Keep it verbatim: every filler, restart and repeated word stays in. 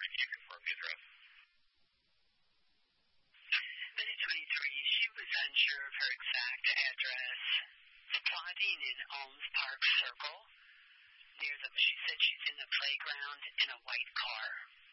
if you confirm the address. Minute twenty-three, she was unsure of her exact address. Plotting in Olms Park Circle. Near the, she said she's in the playground in a white car.